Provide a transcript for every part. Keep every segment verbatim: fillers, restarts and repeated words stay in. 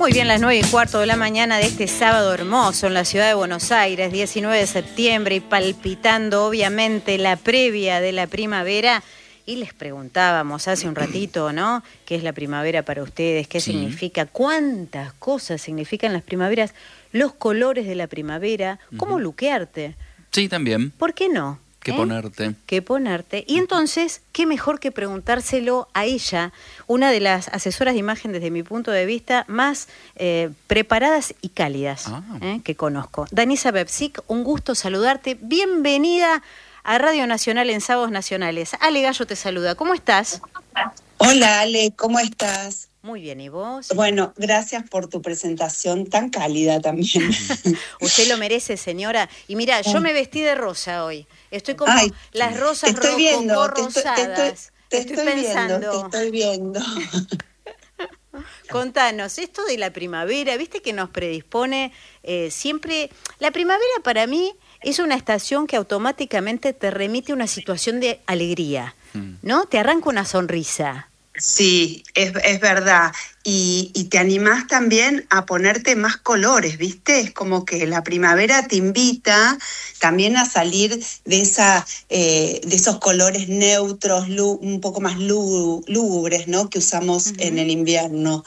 Muy bien, las nueve y cuarto de la mañana de este sábado hermoso en la ciudad de Buenos Aires, diecinueve de septiembre, y palpitando obviamente la previa de la primavera. Y les preguntábamos hace un ratito, ¿no? ¿Qué es la primavera para ustedes? ¿Qué sí. significa? ¿Cuántas cosas significan las primaveras? Los colores de la primavera. ¿Cómo uh-huh. luquearte? Sí, también. ¿Por qué no? ¿Qué ¿Eh? ponerte? ¿Qué ponerte? Y entonces, ¿qué mejor que preguntárselo a ella, una de las asesoras de imagen desde mi punto de vista más eh, preparadas y cálidas ah. eh, que conozco? Danisa Bebsic, un gusto saludarte. Bienvenida a Radio Nacional en Sábados Nacionales. Ale Gallo te saluda. ¿Cómo estás? Hola, Ale, ¿cómo estás? Muy bien, ¿y vos? Bueno, gracias por tu presentación tan cálida también. Usted lo merece, señora. Y mira, yo me vestí de rosa hoy. Estoy como Ay, las rosas te estoy viendo, te estoy, rosadas. te estoy, te estoy, estoy pensando. Viendo, te estoy viendo. Contanos, esto de la primavera, viste que nos predispone eh, siempre. La primavera para mí es una estación que automáticamente te remite a una situación de alegría, ¿no? Te arranca una sonrisa. Sí, es, es verdad. Y, y te animás también a ponerte más colores, ¿viste? Es como que la primavera te invita también a salir de esa eh, de esos colores neutros, lú, un poco más lú, lúgubres, ¿no? Que usamos uh-huh. en el invierno.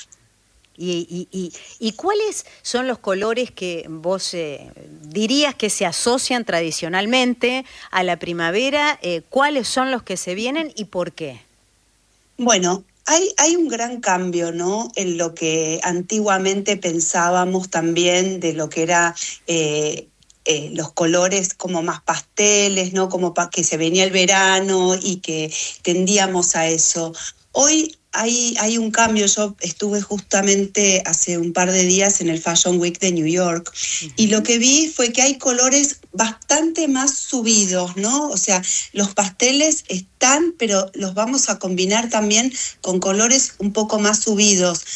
¿Y, y, y, ¿Y cuáles son los colores que vos eh, dirías que se asocian tradicionalmente a la primavera? Eh, ¿Cuáles son los que se vienen y por qué? Bueno, hay, hay un gran cambio, ¿no? En lo que antiguamente pensábamos también de lo que era eh, eh, los colores como más pasteles, ¿no? Como pa- que se venía el verano y que tendíamos a eso. Hoy hay, hay un cambio. Yo estuve justamente hace un par de días en el Fashion Week de New York uh-huh. y lo que vi fue que hay colores bastante más subidos, ¿no? O sea, los pasteles están, pero los vamos a combinar también con colores un poco más subidos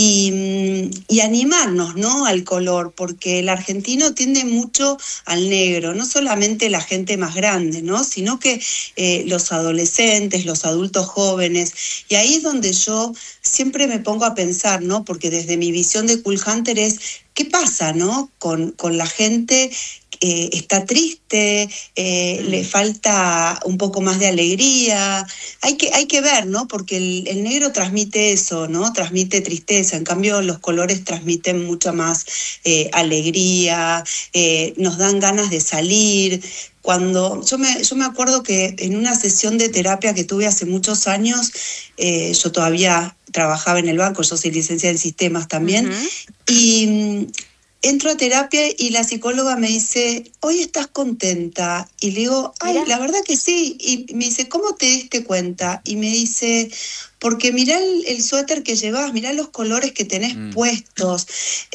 y, y animarnos, ¿no? Al color, porque el argentino tiende mucho al negro, no solamente la gente más grande, ¿no? Sino que eh, los adolescentes, los adultos jóvenes, y ahí es donde yo siempre me pongo a pensar, ¿no? Porque desde mi visión de Cool Hunter es, ¿qué pasa, no? Con, con la gente eh, está triste, eh, mm. le falta un poco más de alegría. Hay que, hay que ver, ¿no? Porque el, el negro transmite eso, ¿no? Transmite tristeza. En cambio, los colores transmiten mucha más eh, alegría, eh, nos dan ganas de salir. Cuando yo me, yo me acuerdo que en una sesión de terapia que tuve hace muchos años, eh, yo todavía trabajaba en el banco, yo soy licenciada en sistemas también, uh-huh. y mm, entro a terapia y la psicóloga me dice, ¿hoy estás contenta? Y le digo, ay, ¿Mira? La verdad que sí. Y me dice, ¿cómo te diste cuenta? Y me dice, porque mirá el, el suéter que llevas, mirá los colores que tenés mm. puestos.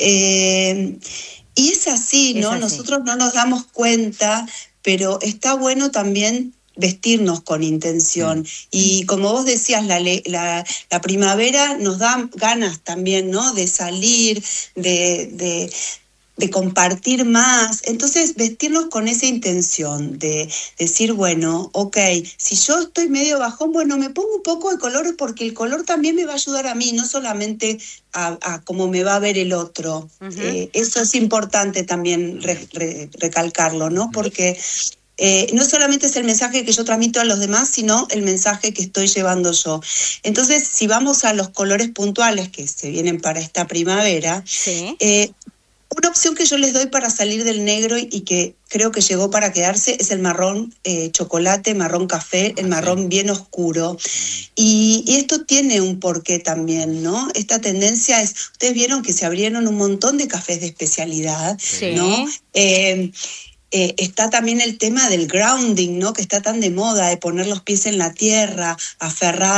Eh, y es así, ¿no? Es así. Nosotros no nos damos cuenta, pero está bueno también vestirnos con intención. Sí. Y como vos decías, la, la, la primavera nos da ganas también, ¿no? De salir, de, de, de compartir más. Entonces, vestirnos con esa intención de decir, bueno, ok, si yo estoy medio bajón, bueno, me pongo un poco de color porque el color también me va a ayudar a mí, no solamente a, a cómo me va a ver el otro. Uh-huh. Eh, eso es importante también re, re, recalcarlo, ¿no? Porque Eh, no solamente es el mensaje que yo transmito a los demás, sino el mensaje que estoy llevando yo. Entonces, si vamos a los colores puntuales que se vienen para esta primavera, sí. eh, una opción que yo les doy para salir del negro y que creo que llegó para quedarse es el marrón eh, chocolate, marrón café, el marrón bien oscuro. Y, y esto tiene un porqué también, ¿no? Esta tendencia es, ustedes vieron que se abrieron un montón de cafés de especialidad, sí. ¿no? Eh, Eh, está también el tema del grounding, ¿no? Que está tan de moda, de poner los pies en la tierra,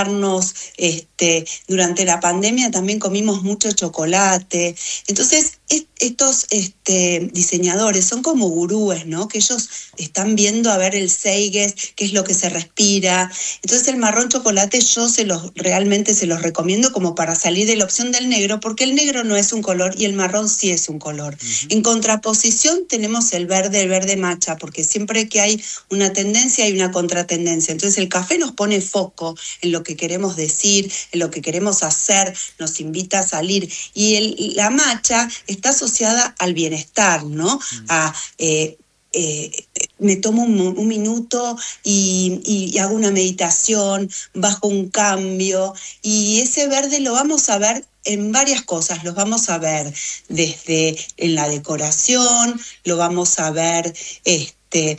aferrarnos. Este, durante la pandemia también comimos mucho chocolate. Entonces, est- estos este, diseñadores son como gurúes, ¿no? Que ellos están viendo a ver el Seiges, qué es lo que se respira. Entonces el marrón chocolate yo se los, realmente se los recomiendo como para salir de la opción del negro, porque el negro no es un color y el marrón sí es un color. Uh-huh. En contraposición tenemos el verde, el verde matcha, porque siempre que hay una tendencia hay una contratendencia. Entonces el café nos pone foco en lo que queremos decir, en lo que queremos hacer, nos invita a salir. Y el, la matcha está asociada al bienestar, ¿no? Uh-huh. A... Eh, Eh, me tomo un, un minuto y, y, y hago una meditación, bajo un cambio, y ese verde lo vamos a ver en varias cosas, lo vamos a ver desde en la decoración, lo vamos a ver este,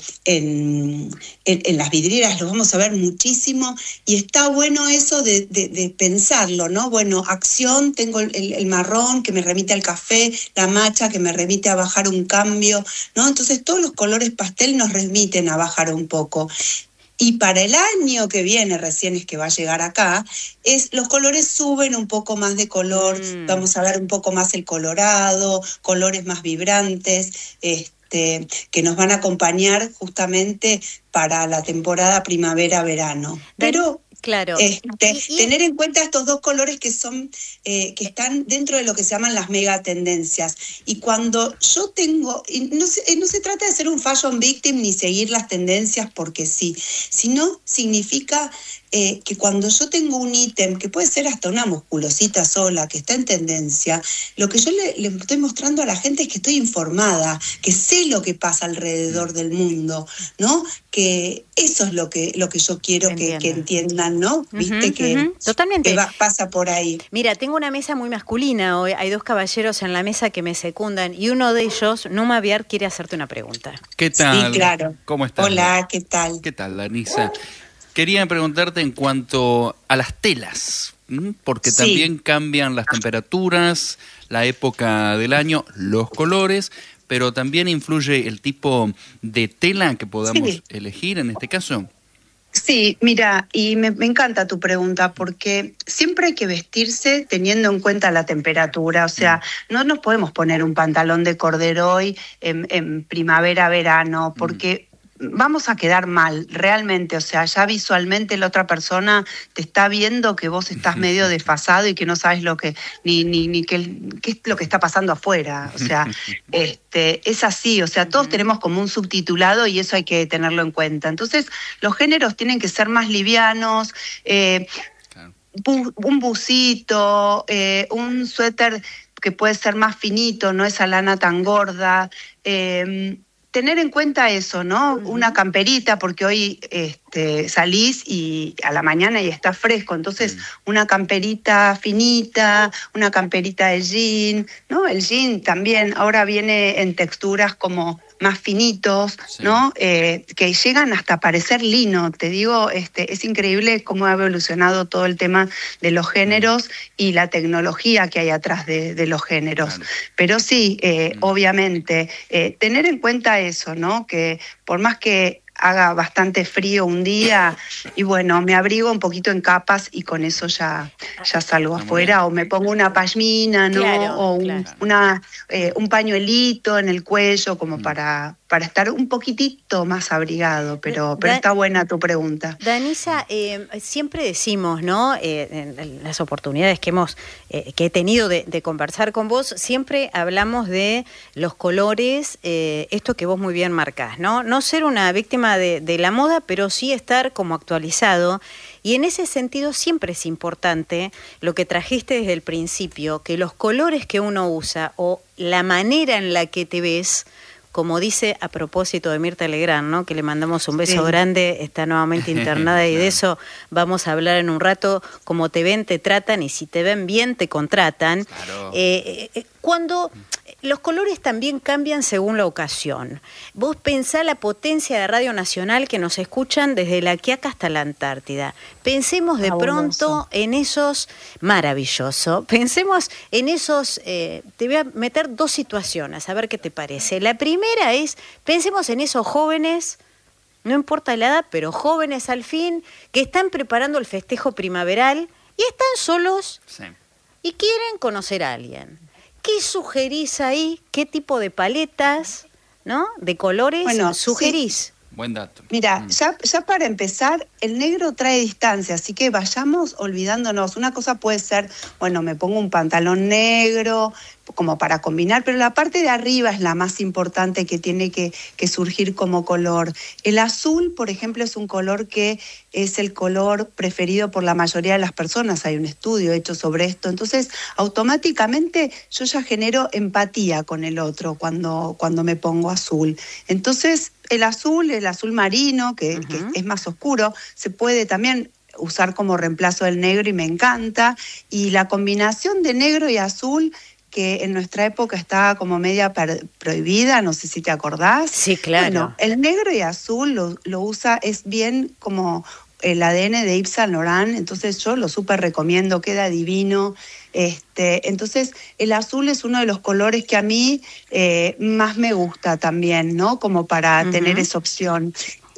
en, en, en las vidrieras, lo vamos a ver muchísimo, y está bueno eso de, de, de pensarlo, ¿no? Bueno, acción, tengo el, el, el marrón que me remite al café, la matcha que me remite a bajar un cambio, ¿no? Entonces todos los colores pastel nos remiten a bajar un poco. Y para el año que viene, recién es que va a llegar acá, es, los colores suben un poco más de color, mm. vamos a ver un poco más el colorado, colores más vibrantes, este, que nos van a acompañar justamente para la temporada primavera-verano. Pero... Claro. Este, y, y... tener en cuenta estos dos colores que son, eh, que están dentro de lo que se llaman las megatendencias. Y cuando yo tengo, y no se, no se trata de ser un fashion victim ni seguir las tendencias porque sí, sino significa eh, que cuando yo tengo un ítem, que puede ser hasta una musculosita sola, que está en tendencia, lo que yo le, le estoy mostrando a la gente es que estoy informada, que sé lo que pasa alrededor del mundo, ¿no? Que eso es lo que, lo que yo quiero que, que entiendan, ¿no? Viste uh-huh, que, uh-huh. Totalmente. que va, pasa por ahí. Mira, tengo una mesa muy masculina hoy, hay dos caballeros en la mesa que me secundan y uno de ellos, Numa Aviar, quiere hacerte una pregunta. ¿Qué tal? Sí, claro. ¿Cómo estás? Hola, ¿qué tal? ¿Qué tal, Danisa? Quería preguntarte en cuanto a las telas, porque sí. también cambian las temperaturas, la época del año, los colores, pero también influye el tipo de tela que podamos sí. elegir en este caso. Sí, mira, y me, me encanta tu pregunta porque siempre hay que vestirse teniendo en cuenta la temperatura, o sea, mm. no nos podemos poner un pantalón de corderoy en, en primavera, verano, porque... Mm. vamos a quedar mal, realmente, o sea, ya visualmente la otra persona te está viendo que vos estás medio desfasado y que no sabes lo que, ni, ni, ni qué, qué es lo que está pasando afuera, o sea, este, es así, o sea, todos tenemos como un subtitulado y eso hay que tenerlo en cuenta. Entonces, los géneros tienen que ser más livianos, eh, bu- un busito, eh, un suéter que puede ser más finito, no esa lana tan gorda, eh, tener en cuenta eso, ¿no? Uh-huh. Una camperita, porque hoy este, salís y a la mañana y está fresco, entonces uh-huh. una camperita finita, una camperita de jean, ¿no? El jean también ahora viene en texturas como más finitos, sí. ¿no? Eh, que llegan hasta parecer lino. Te digo, este, es increíble cómo ha evolucionado todo el tema de los géneros uh-huh. y la tecnología que hay atrás de, de los géneros. Claro. Pero sí, eh, uh-huh. obviamente, eh, tener en cuenta eso, ¿no? Que por más que haga bastante frío un día y bueno, me abrigo un poquito en capas y con eso ya, ya salgo afuera, o me pongo una pashmina, ¿no? Claro, o un, claro. una, eh, un pañuelito en el cuello como mm. para, para estar un poquitito más abrigado, pero, pero da- está buena tu pregunta. Danisa, eh, siempre decimos, ¿no? Eh, en, en las oportunidades que hemos eh, que he tenido de, de conversar con vos, siempre hablamos de los colores, eh, esto que vos muy bien marcás, ¿no? No ser una víctima De, de la moda, pero sí estar como actualizado, y en ese sentido siempre es importante lo que trajiste desde el principio, que los colores que uno usa o la manera en la que te ves, como dice a propósito de Mirta Legrand, ¿no? Que le mandamos un beso sí. grande, está nuevamente internada y de eso vamos a hablar en un rato, como te ven, te tratan, y si te ven bien, te contratan. Claro. Eh, eh, cuando... Los colores también cambian según la ocasión. Vos pensá la potencia de Radio Nacional que nos escuchan desde la Quiaca hasta la Antártida. Pensemos de pronto en esos... Maravilloso. Pensemos en esos... Eh, te voy a meter dos situaciones, a ver qué te parece. La primera es, pensemos en esos jóvenes, no importa la edad, pero jóvenes al fin, que están preparando el festejo primaveral y están solos sí. y quieren conocer a alguien. ¿Qué sugerís ahí? ¿Qué tipo de paletas, ¿no? de colores bueno, sugerís? Sí. Buen dato. Mira, Mm. ya, ya para empezar, el negro trae distancia, así que vayamos olvidándonos. Una cosa puede ser, bueno, me pongo un pantalón negro, como para combinar, pero la parte de arriba es la más importante que tiene que, que surgir como color. El azul, por ejemplo, es un color que es el color preferido por la mayoría de las personas. Hay un estudio hecho sobre esto. Entonces, automáticamente yo ya genero empatía con el otro cuando, cuando me pongo azul. Entonces, el azul, el azul marino, que, uh-huh. que es más oscuro, se puede también usar como reemplazo del negro y me encanta. Y la combinación de negro y azul, que en nuestra época estaba como media per- prohibida, no sé si te acordás. Sí, claro. Bueno, el negro y azul lo, lo usa, es bien como el A D N de Yves Saint Laurent, entonces yo lo súper recomiendo, queda divino. Este, entonces, el azul es uno de los colores que a mí eh, más me gusta también, ¿no? Como para uh-huh. tener esa opción.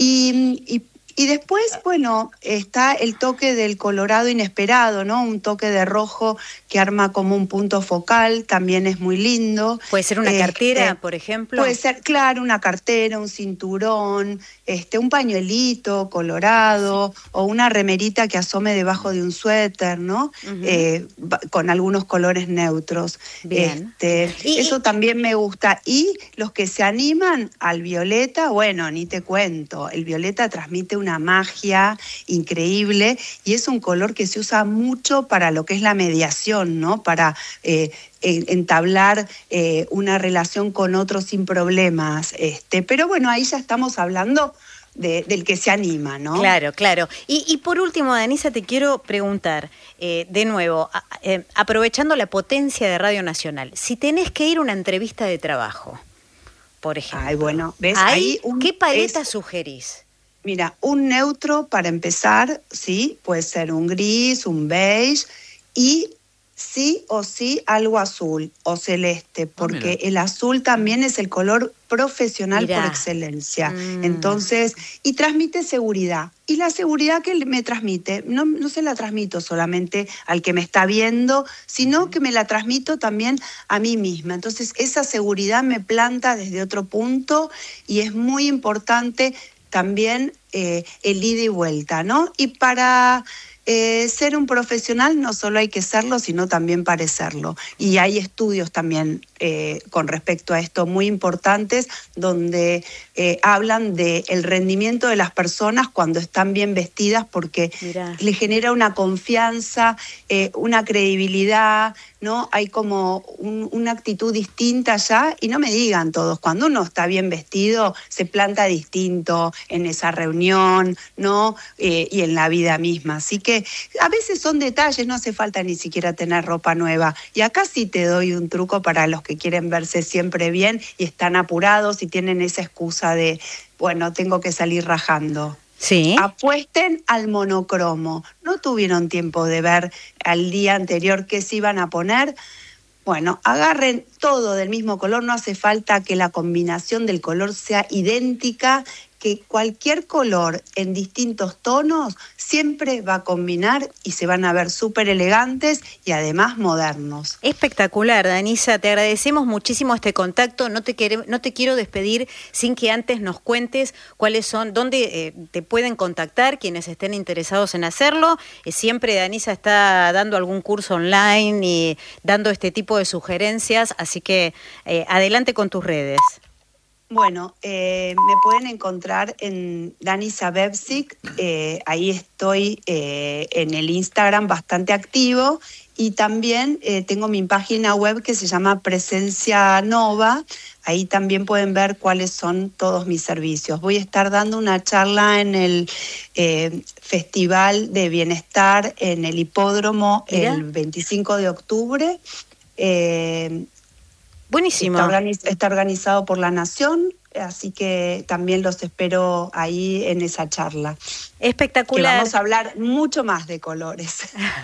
Y, y Y después, bueno, está el toque del colorado inesperado, ¿no? Un toque de rojo que arma como un punto focal, también es muy lindo. ¿Puede ser una este, cartera, por ejemplo? Puede ser, claro, una cartera, un cinturón, este, un pañuelito colorado, sí. o una remerita que asome debajo de un suéter, ¿no? Uh-huh. Eh, con algunos colores neutros. Bien. Este, y, eso y... también me gusta. Y los que se animan al violeta, bueno, ni te cuento. El violeta transmite un una magia increíble y es un color que se usa mucho para lo que es la mediación, ¿no? Para eh, entablar eh, una relación con otros sin problemas. Este, pero bueno, ahí ya estamos hablando de, del que se anima, ¿no? Claro, claro. Y, y por último, Danisa, te quiero preguntar, eh, de nuevo, a, eh, aprovechando la potencia de Radio Nacional, si tenés que ir a una entrevista de trabajo, por ejemplo. Ay, bueno, ¿ves? Ahí, ahí un, ¿qué paleta es... sugerís? Mira, un neutro para empezar, sí, puede ser un gris, un beige y sí o sí algo azul o celeste, porque oh, el azul también es el color profesional Mirá. por excelencia. Mm. Entonces, y transmite seguridad. Y la seguridad que me transmite, no, no se la transmito solamente al que me está viendo, sino que me la transmito también a mí misma. Entonces, esa seguridad me planta desde otro punto y es muy importante también eh, el ida y vuelta, ¿no? Y para eh, ser un profesional no solo hay que serlo, sino también parecerlo. Y hay estudios también eh, con respecto a esto muy importantes, donde eh, hablan del rendimiento de las personas cuando están bien vestidas, porque Mirá. le genera una confianza, eh, una credibilidad, ¿no? Hay como un, una actitud distinta ya, y no me digan todos, cuando uno está bien vestido se planta distinto en esa reunión, ¿no? Eh, y en la vida misma. Así que a veces son detalles, no hace falta ni siquiera tener ropa nueva. Y acá sí te doy un truco para los que quieren verse siempre bien y están apurados y tienen esa excusa de, bueno, tengo que salir rajando. Sí. Apuesten al monocromo. ¿No tuvieron tiempo de ver al día anterior qué se iban a poner? Bueno, agarren todo del mismo color, no hace falta que la combinación del color sea idéntica, que cualquier color en distintos tonos siempre va a combinar y se van a ver súper elegantes y además modernos. Espectacular, Danisa, te agradecemos muchísimo este contacto. No te, quere, no te quiero despedir sin que antes nos cuentes cuáles son, dónde eh, te pueden contactar quienes estén interesados en hacerlo. Eh, siempre Danisa está dando algún curso online y dando este tipo de sugerencias, así que eh, adelante con tus redes. Bueno, eh, me pueden encontrar en Danisa Bebzik, eh, ahí estoy eh, en el Instagram bastante activo, y también eh, tengo mi página web que se llama Presencia Nova, ahí también pueden ver cuáles son todos mis servicios. Voy a estar dando una charla en el eh, Festival de Bienestar en el Hipódromo ¿Mira? el veinticinco de octubre. Eh, Buenísimo. Está, organiz- está organizado por La Nación, así que también los espero ahí en esa charla. Espectacular. Que vamos a hablar mucho más de colores.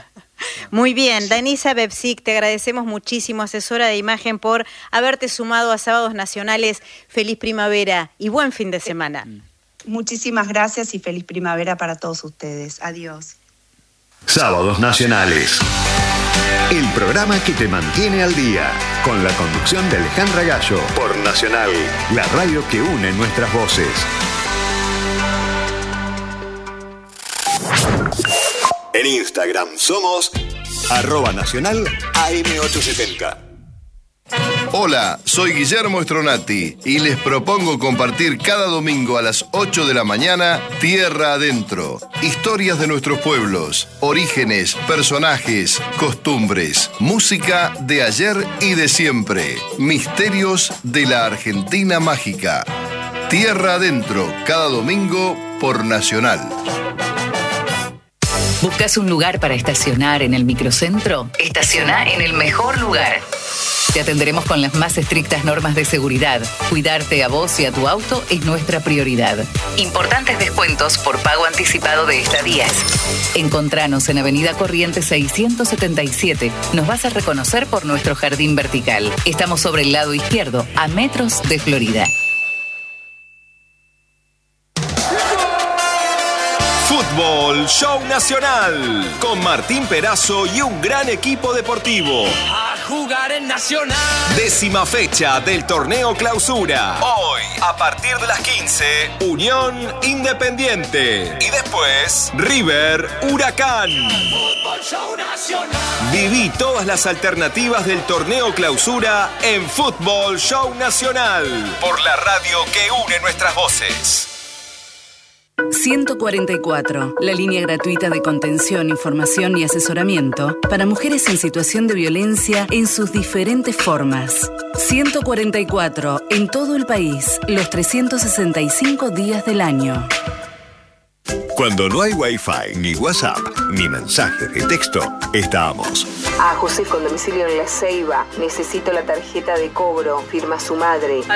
Muy bien, Danisa Bebzik, te agradecemos muchísimo, asesora de imagen, por haberte sumado a Sábados Nacionales. Feliz primavera y buen fin de semana. Muchísimas gracias y feliz primavera para todos ustedes. Adiós. Sábados Nacionales. El programa que te mantiene al día, con la conducción de Alejandra Gallo, por Nacional, la radio que une nuestras voces. En Instagram somos arroba nacional A M ochocientos setenta. Hola, soy Guillermo Stronati y les propongo compartir cada domingo a las ocho de la mañana Tierra Adentro. Historias de nuestros pueblos, orígenes, personajes, costumbres, música de ayer y de siempre, misterios de la Argentina mágica. Tierra Adentro, cada domingo por Nacional. ¿Buscas un lugar para estacionar en el microcentro? Estaciona en el mejor lugar. Te atenderemos con las más estrictas normas de seguridad. Cuidarte a vos y a tu auto es nuestra prioridad. Importantes descuentos por pago anticipado de estadías. Encontranos en Avenida Corrientes seiscientos setenta y siete. Nos vas a reconocer por nuestro jardín vertical. Estamos sobre el lado izquierdo, a metros de Florida. Fútbol Show Nacional, con Martín Perazo y un gran equipo deportivo. A jugar en Nacional. Décima fecha del torneo Clausura. Hoy, a partir de las quince, Unión Independiente. Y después, River Huracán. Fútbol Show Nacional. Viví todas las alternativas del torneo Clausura en Fútbol Show Nacional. Por la radio que une nuestras voces. ciento cuarenta y cuatro, la línea gratuita de contención, información y asesoramiento para mujeres en situación de violencia en sus diferentes formas. ciento cuarenta y cuatro, en todo el país, los trescientos sesenta y cinco días del año. Cuando no hay Wi-Fi, ni WhatsApp, ni mensajes de texto, estamos. A José con domicilio en La Ceiba. Necesito la tarjeta de cobro. Firma su madre.